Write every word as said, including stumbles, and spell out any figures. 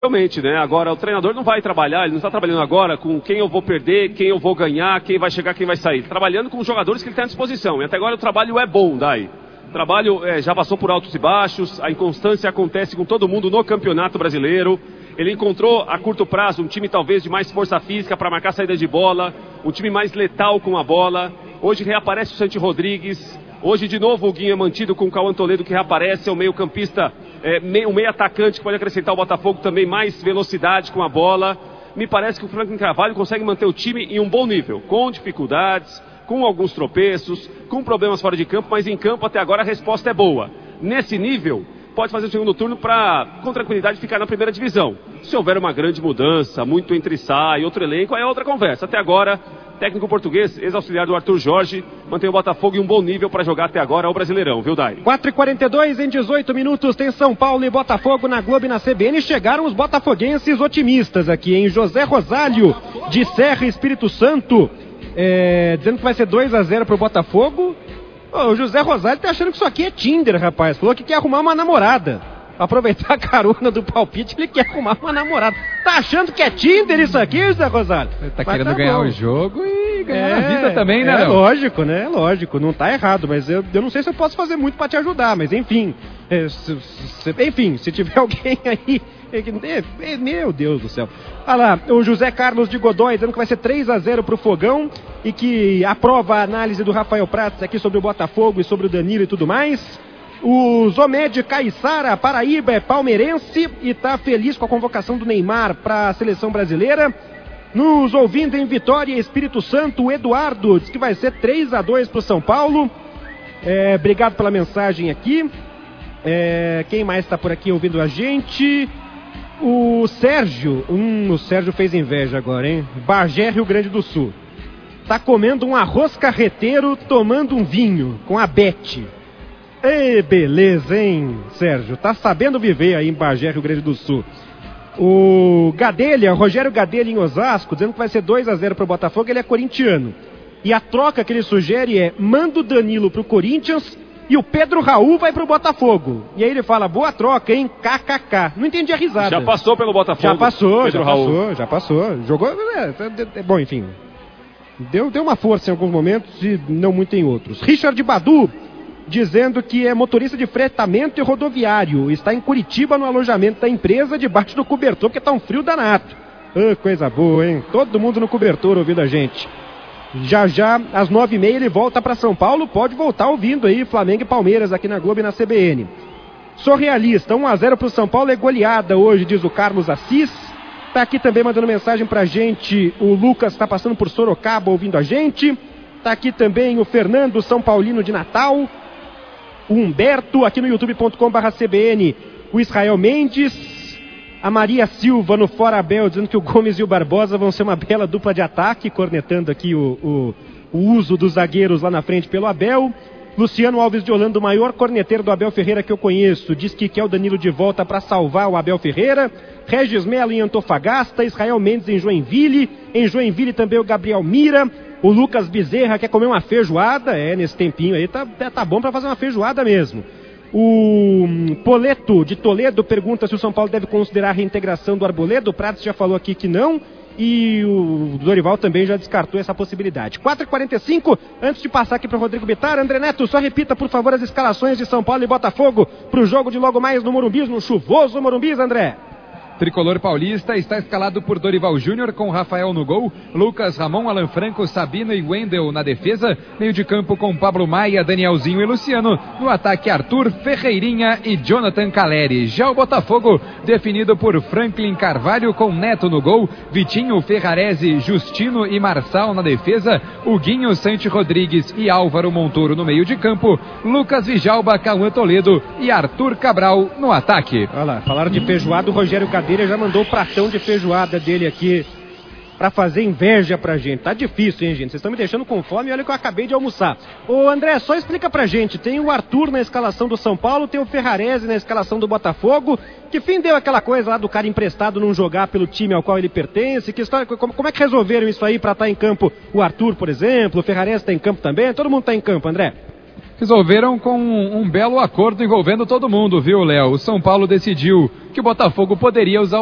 Realmente, né? Agora, o treinador não vai trabalhar, ele não está trabalhando agora com quem eu vou perder, quem eu vou ganhar, quem vai chegar, quem vai sair. Trabalhando com os jogadores que ele tem à disposição. E até agora o trabalho é bom, Dai. O trabalho é, já passou por altos e baixos, a inconstância acontece com todo mundo no Campeonato Brasileiro. Ele encontrou a curto prazo um time talvez de mais força física para marcar saída de bola, um time mais letal com a bola. Hoje reaparece o Santi Rodrigues. Hoje, de novo, o Guinho é mantido com o Cauã Toledo, que reaparece, é o meio-campista, é, meio, um meio-atacante que pode acrescentar ao Botafogo também mais velocidade com a bola. Me parece que o Franklin Carvalho consegue manter o time em um bom nível, com dificuldades, com alguns tropeços, com problemas fora de campo, mas em campo até agora a resposta é boa. Nesse nível, pode fazer o segundo turno para, com tranquilidade, ficar na primeira divisão. Se houver uma grande mudança, muito entre sai, outro elenco, aí é outra conversa. Até agora, técnico português, ex-auxiliar do Arthur Jorge, mantém o Botafogo em um bom nível para jogar até agora o Brasileirão, viu, Dai? quatro e quarenta e dois, em dezoito minutos, tem São Paulo e Botafogo na Globo e na C B N. Chegaram os botafoguenses otimistas aqui, em José Rosário, de Serra, Espírito Santo, é, dizendo que vai ser dois a zero pro Botafogo. Ô, o José Rosário tá achando que isso aqui é Tinder, rapaz. Falou que quer arrumar uma namorada. Aproveitar a carona do palpite, ele quer arrumar uma namorada. Tá achando que é Tinder isso aqui, José Rosário? Ele tá mas querendo tá ganhar bom. o jogo e ganhar é, a vida também, né? É lógico, né? É lógico, não tá errado, mas eu, eu não sei se eu posso fazer muito pra te ajudar, mas enfim. É, se, se, enfim, se tiver alguém aí... É, meu Deus do céu. Olha lá, o José Carlos de Godoy dizendo que vai ser três a zero pro Fogão e que aprova a análise do Rafael Prats aqui sobre o Botafogo e sobre o Danilo e tudo mais. O Zomed Caiçara, Paraíba, é palmeirense e está feliz com a convocação do Neymar para a seleção brasileira. Nos ouvindo em Vitória, Espírito Santo, o Eduardo diz que vai ser três a dois para o São Paulo. É, obrigado pela mensagem aqui. É, quem mais está por aqui ouvindo a gente? O Sérgio, hum, o Sérgio fez inveja agora, hein? Bagé, Rio Grande do Sul. Tá comendo um arroz carreteiro, tomando um vinho com a Bete. Ei, beleza, hein, Sérgio? Tá sabendo viver aí em Bagé, Rio Grande do Sul. O Gadelha, Rogério Gadelha em Osasco, dizendo que vai ser dois a zero pro Botafogo, ele é corintiano. E a troca que ele sugere é, manda o Danilo pro Corinthians e o Pedro Raul vai pro Botafogo. E aí ele fala, boa troca, hein, kkk. Não entendi a risada. Já passou pelo Botafogo. Já passou, Pedro já Raul. passou, já passou. Jogou, é, é, é, bom, enfim. Deu, deu uma força em alguns momentos e não muito em outros. Richard Badu, dizendo que é motorista de fretamento e rodoviário. Está em Curitiba no alojamento da empresa, debaixo do cobertor, porque tá um frio danado. Ah, coisa boa, hein? Todo mundo no cobertor ouvindo a gente. Já já, às nove e meia, ele volta para São Paulo. Pode voltar ouvindo aí Flamengo e Palmeiras aqui na Globo e na C B N. Sou realista, um a zero pro São Paulo é goleada hoje, diz o Carlos Assis. Tá aqui também mandando mensagem pra gente o Lucas, tá passando por Sorocaba ouvindo a gente. Tá aqui também o Fernando, São Paulino de Natal. O Humberto, aqui no youtube ponto com barra C B N, o Israel Mendes. A Maria Silva no Fora Abel, dizendo que o Gomes e o Barbosa vão ser uma bela dupla de ataque, cornetando aqui o, o, o uso dos zagueiros lá na frente pelo Abel. Luciano Alves de Holanda, o maior corneteiro do Abel Ferreira que eu conheço, diz que quer o Danilo de volta para salvar o Abel Ferreira. Regis Melo em Antofagasta, Israel Mendes em Joinville, em Joinville também o Gabriel Mira. O Lucas Bezerra quer comer uma feijoada, é, nesse tempinho aí tá, tá bom para fazer uma feijoada mesmo. O Poleto de Toledo pergunta se o São Paulo deve considerar a reintegração do Arboleda. O Prats já falou aqui que não. E o Dorival também já descartou essa possibilidade. quatro e quarenta e cinco, antes de passar aqui para o Rodrigo Bittar, André Neto, só repita por favor as escalações de São Paulo e Botafogo para o jogo de logo mais no Morumbis, no chuvoso Morumbis, André. Tricolor paulista está escalado por Dorival Júnior com Rafael no gol, Lucas, Ramon, Alan Franco, Sabino e Wendel na defesa, meio de campo com Pablo Maia, Danielzinho e Luciano, no ataque Arthur, Ferreirinha e Jonathan Caleri. Já o Botafogo definido por Franklin Carvalho com Neto no gol, Vitinho, Ferrarese, Justino e Marçal na defesa, Huguinho, Santi Rodrigues e Álvaro Montoro no meio de campo, Lucas Vijalba, Cauã Toledo e Arthur Cabral no ataque. Olha lá, falaram de feijoada, o Rogério Gadelha já mandou o pratão de feijoada dele aqui pra fazer inveja pra gente. Tá difícil, hein, gente? Vocês estão me deixando com fome e olha que eu acabei de almoçar. Ô, André, só explica pra gente. Tem o Arthur na escalação do São Paulo, tem o Ferrarese na escalação do Botafogo. Que fim deu aquela coisa lá do cara emprestado não jogar pelo time ao qual ele pertence? Que história, como, como é que resolveram isso aí pra estar em campo? O Arthur, por exemplo, o Ferrarese tá em campo também. Todo mundo tá em campo, André. Resolveram com um, um belo acordo envolvendo todo mundo, viu, Léo? O São Paulo decidiu que o Botafogo poderia usar